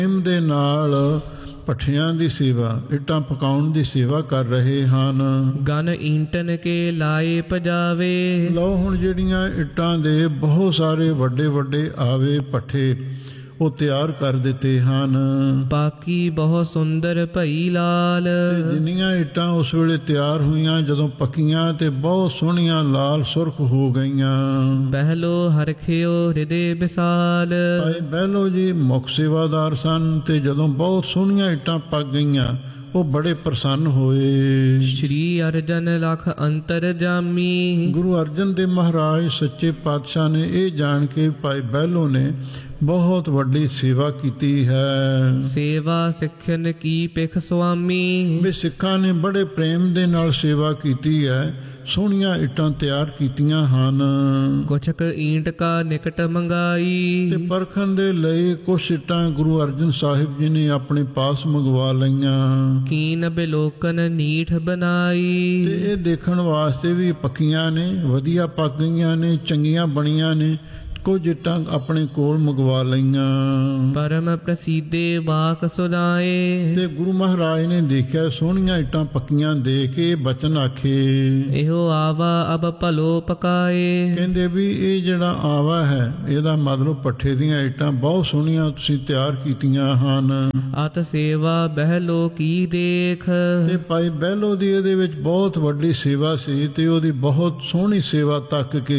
ਪ੍ਰੇਮ ਦੇ ਨਾਲ ਭੱਠਿਆਂ ਦੀ ਸੇਵਾ, ਇੱਟਾਂ ਪਕਾਉਣ ਦੀ ਸੇਵਾ ਕਰ ਰਹੇ ਹਨ। ਗਨ ਈਂਟਨ ਕੇ ਲਾਏ ਪਜਾਵੇ। ਲਓ ਹੁਣ ਜਿਹੜੀਆਂ ਇੱਟਾਂ ਦੇ ਬਹੁਤ ਸਾਰੇ ਵੱਡੇ ਵੱਡੇ ਆਵੇ ਭੱਠੇ ਉਹ ਤਿਆਰ ਕਰ ਦਿੱਤੇ ਹਨ। ਬਾਕੀ ਬਹੁਤ ਸੁੰਦਰ ਭਈ ਲਾਲ। ਜਿੰਨੀਆਂ ਇੱਟਾਂ ਉਸ ਵੇਲੇ ਤਿਆਰ ਹੋਈਆਂ, ਜਦੋਂ ਪੱਕੀਆਂ ਤੇ ਬਹੁਤ ਸੋਹਣੀਆਂ ਲਾਲ ਸੁਰਖ ਹੋ ਗਈਆਂ। ਬਹਿਲੋ ਹਰਖਿਓ ਹਿਰਦੇ ਵਿਸਾਲ। ਭਾਈ ਬਹਿਲੋ ਜੀ ਮੁੱਖ ਸੇਵਾਦਾਰ ਸਨ ਤੇ ਜਦੋਂ ਬਹੁਤ ਸੋਹਣੀਆਂ ਇੱਟਾਂ ਪੱਕ ਗਈਆਂ ਉਹ ਬੜੇ ਪ੍ਰਸੰਨ ਹੋਏ। ਸ਼੍ਰੀ ਅਰਜਨ ਲਖ ਅੰਤਰ ਜਾਮੀ। ਗੁਰੂ ਅਰਜਨ ਦੇਵ ਮਹਾਰਾਜ ਸੱਚੇ ਪਾਤਸ਼ਾਹ ਨੇ ਇਹ ਜਾਣ ਕੇ ਭਾਈ ਬਹਿਲੋ ਨੇ ਬਹੁਤ ਵੱਡੀ ਸੇਵਾ ਕੀਤੀ ਹੈ। ਸੇਵਾ ਸਿੱਖਨ ਕੀ ਪਿਖ ਸੁਆਮੀ। ਵੀ ਸਿੱਖਾਂ ਨੇ ਬੜੇ ਪ੍ਰੇਮ ਦੇ ਨਾਲ ਸੇਵਾ ਕੀਤੀ ਹੈ, ਸੋਹਣੀਆਂ ਇੱਟਾਂ ਤਿਆਰ ਕੀਤੀਆਂ ਹਨ। ਕੁਛਕ ਈਂਟ ਕਾ ਨਿਕਟ ਮੰਗਾਈ। ਤੇ ਪਰਖਣ ਦੇ ਲਈ ਕੁਛ ਇੱਟਾਂ ਗੁਰੂ ਅਰਜਨ ਸਾਹਿਬ ਜੀ ਨੇ ਆਪਣੇ ਪਾਸ ਮੰਗਵਾ ਲਈਆਂ। ਕੀਨ ਬਿਲੋਕਨ ਨੀਠ ਬਣਾਈ। ਤੇ ਇਹ ਦੇਖਣ ਵਾਸਤੇ ਵੀ ਪੱਕੀਆਂ ਨੇ, ਵਧੀਆ ਪੱਕ ਗਈਆਂ ਨੇ, ਚੰਗੀਆਂ ਬਣੀਆਂ ਨੇ। ਕੁਝ ਇੱਟਾਂ ਆਪਣੇ ਕੋਲ ਮੰਗਵਾ ਲਈਆਂ। ਪਰਮ ਪ੍ਰਸੀਦੇ ਵਾਕ ਸੁਣਾਏ। ਤੇ ਗੁਰੂ ਮਹਾਰਾਜ ਨੇ ਦੇਖਿਆ ਸੋਹਣੀਆਂ ਇੱਟਾਂ ਪੱਕੀਆਂ ਦੇ ਕੇ ਬਚਨ ਆਖੇ। ਇਹੋ ਆਵਾ ਅਬ ਭਲੋ ਪਕਾਏ। ਕਹਿੰਦੇ ਵੀ ਇਹ ਜਿਹੜਾ ਆਵਾ ਹੈ ਇਹਦਾ ਮਤਲਬ ਪੱਠੇ ਦੀਆਂ ਇੱਟਾਂ ਬਹੁਤ ਸੋਹਣੀਆਂ ਤੁਸੀਂ ਤਿਆਰ ਕੀਤੀਆਂ ਹਨ। ਅਤ ਸੇਵਾ ਬਹਿਲੋ ਕੀ ਦੇਖ। ਤੇ ਭਾਈ ਬਹਿਲੋ ਦੀ ਇਹਦੇ ਵਿੱਚ ਬਹੁਤ ਵੱਡੀ ਸੇਵਾ ਸੀ ਤੇ ਉਹਦੀ ਬਹੁਤ ਸੋਹਣੀ ਸੇਵਾ ਤੱਕ ਕੇ